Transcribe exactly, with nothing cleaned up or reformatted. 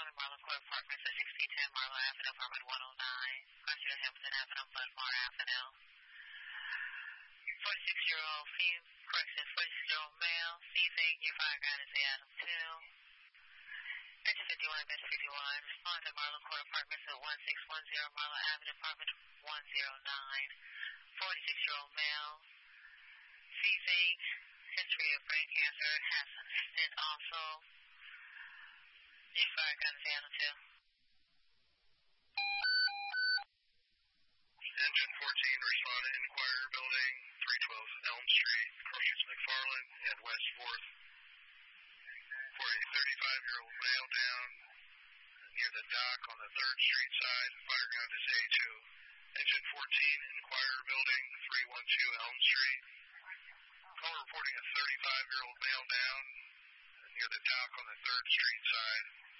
Responding Marlon Court Apartments at sixteen ten Marlon Avenue, apartment one oh nine. Consider Hampton Avenue, Bloodmore Avenue. forty-six-year-old female, correction, forty-six-year-old male, seizing, your fire ground is the Adam two. Engine fifty-one, Bench fifty-one. Respond to Marlon Court Apartments at one six one zero Marlon Avenue, apartment one oh nine. forty-six-year-old male, seizing, history of brain cancer, has and also your fire gun is Adam two. Engine fourteen, respond to Inquirer Building, three twelve Elm Street, Cornelius McFarland, at West fourth. For a thirty-five-year-old male down near the dock on the third Street side, fire ground is A two. Engine fourteen, Inquirer Building, three one two Elm Street. Call reporting a thirty-five-year-old male down near the dock on the third Street side.